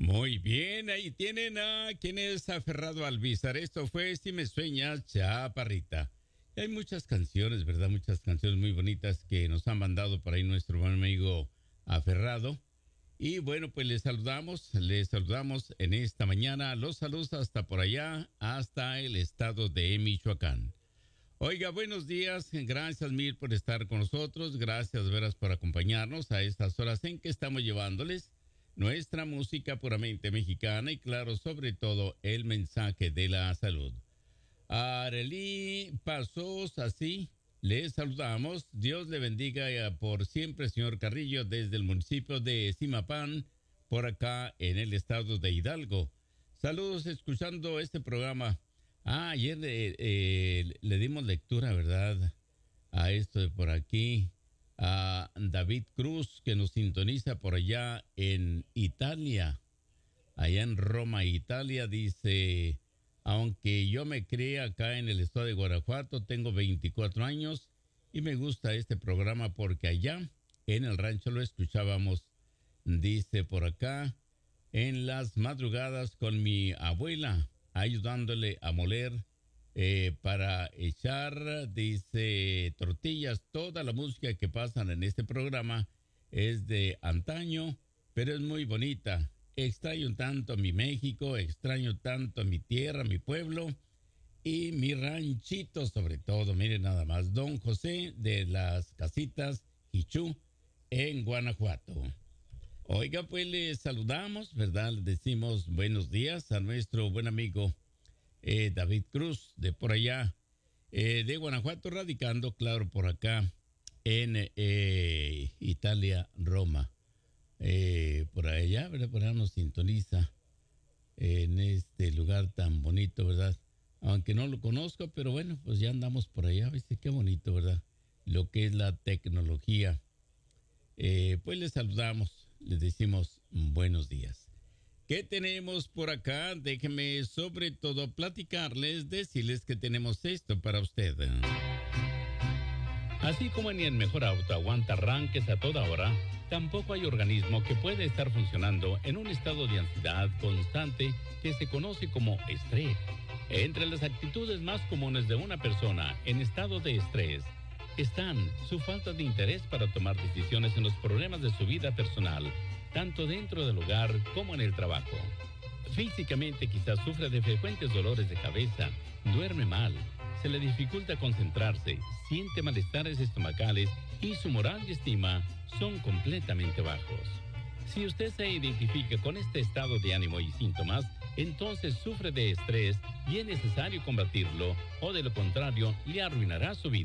Muy bien, ahí tienen a quien es aferrado al Alvizar. Esto fue Si me sueñas, chaparrita. Y hay muchas canciones, ¿verdad? Muchas canciones muy bonitas que nos han mandado por ahí nuestro buen amigo Aferrado. Y bueno, pues les saludamos en esta mañana. Los saludos hasta por allá, hasta el estado de Michoacán. Oiga, buenos días, gracias mil por estar con nosotros, gracias veras por acompañarnos a estas horas en que estamos llevándoles nuestra música puramente mexicana y claro, sobre todo el mensaje de la salud. Arelí Pasos, así les saludamos. Dios le bendiga por siempre, señor Carrillo, desde el municipio de Zimapán, por acá en el estado de Hidalgo. Saludos escuchando este programa. Ayer le dimos lectura, ¿verdad? A esto de por aquí. A David Cruz, que nos sintoniza por allá en Italia. Allá en Roma, Italia, dice: aunque yo me crié acá en el estado de Guanajuato, tengo 24 años y me gusta este programa porque allá en el rancho lo escuchábamos, dice por acá, en las madrugadas con mi abuela, ayudándole a moler para echar, dice, tortillas. Toda la música que pasan en este programa es de antaño, pero es muy bonita. Extraño tanto mi México, extraño tanto mi tierra, mi pueblo y mi ranchito sobre todo. Miren nada más, don José de las Casitas Hichú en Guanajuato. Oiga, pues le saludamos, ¿verdad? Le decimos buenos días a nuestro buen amigo David Cruz de por allá, de Guanajuato, radicando, claro, por acá en Italia, Roma. Por allá, ¿verdad? Por allá nos sintoniza en este lugar tan bonito, ¿verdad? Aunque no lo conozco, pero bueno, pues ya andamos por allá, ¿viste? Qué bonito, ¿verdad? Lo que es la tecnología. Pues les saludamos, les decimos buenos días. ¿Qué tenemos por acá? Déjenme sobre todo platicarles, decirles que tenemos esto para usted. Así como ni el mejor auto aguanta arranques a toda hora, tampoco hay organismo que puede estar funcionando en un estado de ansiedad constante que se conoce como estrés. Entre las actitudes más comunes de una persona en estado de estrés están su falta de interés para tomar decisiones en los problemas de su vida personal, tanto dentro del hogar como en el trabajo. Físicamente quizás sufre de frecuentes dolores de cabeza, duerme mal, se le dificulta concentrarse, siente malestares estomacales y su moral y estima son completamente bajos. Si usted se identifica con este estado de ánimo y síntomas, entonces sufre de estrés y es necesario combatirlo, o de lo contrario le arruinará su vida.